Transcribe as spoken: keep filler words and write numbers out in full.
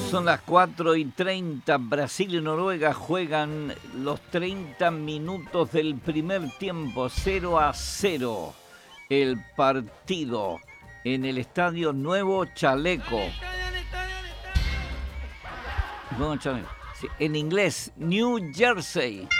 Son las cuatro y treinta. Brasil y Noruega juegan los treinta minutos del primer tiempo. cero a cero. El partido en el estadio Nuevo Chaleco. Nuevo Chaleco. Sí, en inglés, New Jersey.